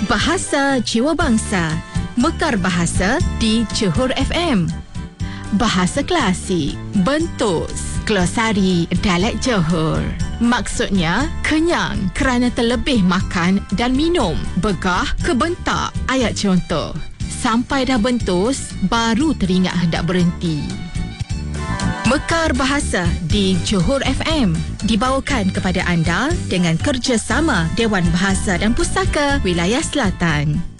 Bahasa Jiwa Bangsa, Mekar Bahasa di Johor FM. Bahasa Klasik, Bentos, Glosari Dialek Johor. Maksudnya, kenyang kerana terlebih makan dan minum. Begah ke bentak. Ayat contoh. Sampai dah bentos, baru teringat hendak berhenti. Mekar Bahasa di Johor FM dibawakan kepada anda dengan kerjasama Dewan Bahasa dan Pustaka Wilayah Selatan.